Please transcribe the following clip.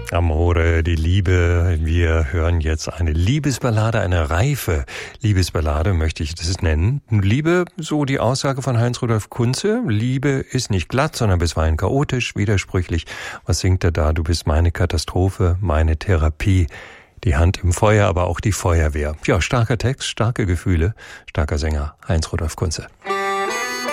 Amore, die Liebe. Wir hören jetzt eine Liebesballade, eine reife Liebesballade, möchte ich das nennen. Liebe, so die Aussage von Heinz-Rudolf Kunze. Liebe ist nicht glatt, sondern bisweilen chaotisch, widersprüchlich. Was singt er da? Du bist meine Katastrophe, meine Therapie. Die Hand im Feuer, aber auch die Feuerwehr. Ja, starker Text, starke Gefühle, starker Sänger, Heinz-Rudolf Kunze.